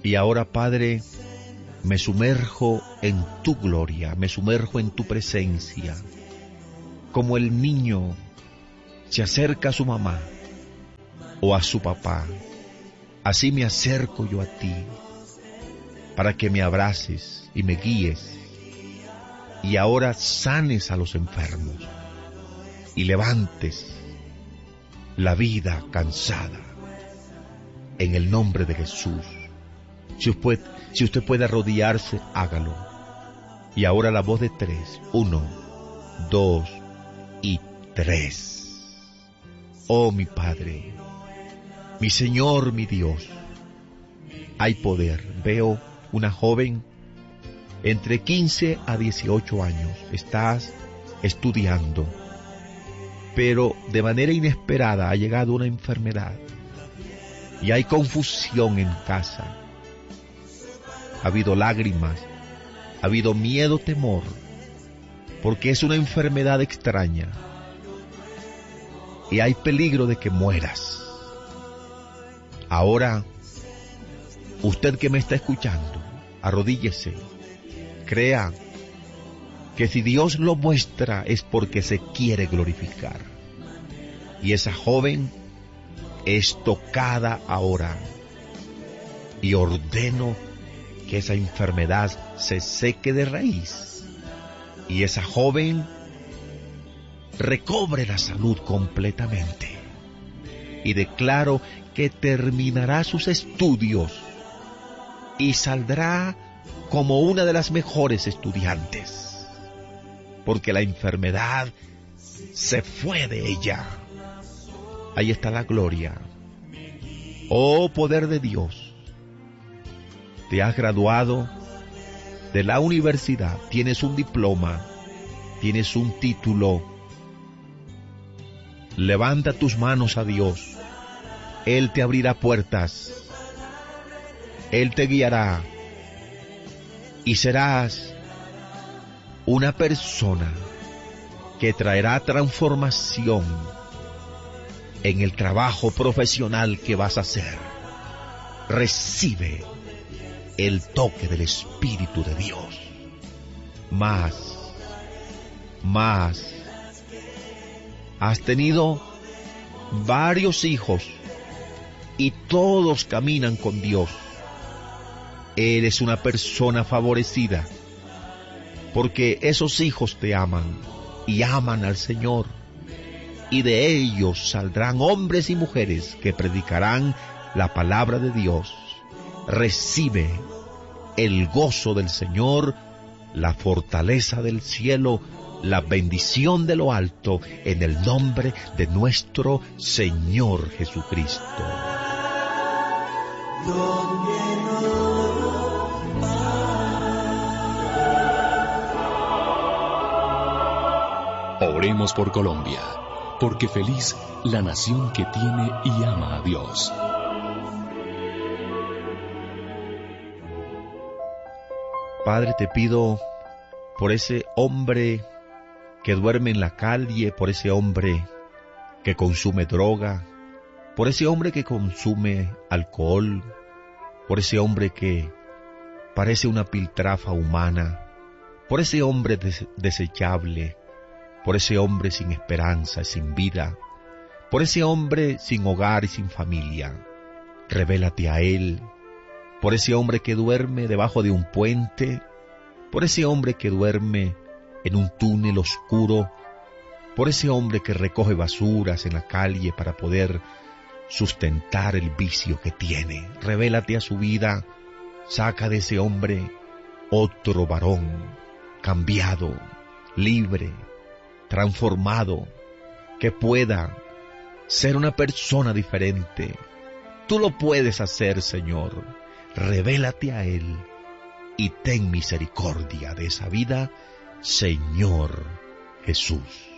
Y ahora, Padre, me sumerjo en tu gloria, me sumerjo en tu presencia. Como el niño se acerca a su mamá o a su papá, así me acerco yo a ti, para que me abraces y me guíes. Y ahora sanes a los enfermos y levantes la vida cansada. En el nombre de Jesús. Si usted puede arrodillarse, hágalo. Y ahora la voz de 3. 1, 2 y 3. Oh, mi Padre, mi Señor, mi Dios, hay poder. Veo una joven entre 15 a 18 años. Estás estudiando, pero de manera inesperada ha llegado una enfermedad y hay confusión en casa. Ha habido lágrimas, ha habido miedo, temor, porque es una enfermedad extraña y hay peligro de que mueras. Ahora, usted que me está escuchando, arrodíllese, crea que si Dios lo muestra es porque se quiere glorificar. Y esa joven es tocada ahora y ordeno que esa enfermedad se seque de raíz y esa joven recobre la salud completamente. Y declaro que terminará sus estudios y saldrá como una de las mejores estudiantes, porque la enfermedad se fue de ella. Ahí está la gloria. Oh, poder de Dios. Te has graduado de la universidad, tienes un diploma, tienes un título. Levanta tus manos a Dios. Él te abrirá puertas. Él te guiará. Y serás una persona que traerá transformación en el trabajo profesional que vas a hacer. Recibe el toque del Espíritu de Dios. Más. Has tenido varios hijos y todos caminan con Dios. Eres una persona favorecida porque esos hijos te aman y aman al Señor. Y de ellos saldrán hombres y mujeres que predicarán la palabra de Dios. Recibe el gozo del Señor, la fortaleza del cielo, la bendición de lo alto, en el nombre de nuestro Señor Jesucristo. Oremos por Colombia, porque feliz la nación que tiene y ama a Dios. Padre, te pido por ese hombre que duerme en la calle, por ese hombre que consume droga, por ese hombre que consume alcohol, por ese hombre que parece una piltrafa humana, por ese hombre desechable, por ese hombre sin esperanza, sin vida, por ese hombre sin hogar y sin familia. Revélate a él. Por ese hombre que duerme debajo de un puente, por ese hombre que duerme en un túnel oscuro, por ese hombre que recoge basuras en la calle para poder sustentar el vicio que tiene. Revélate a su vida, saca de ese hombre otro varón, cambiado, libre, transformado, que pueda ser una persona diferente. Tú lo puedes hacer, Señor. Revélate a él y ten misericordia de esa vida, Señor Jesús.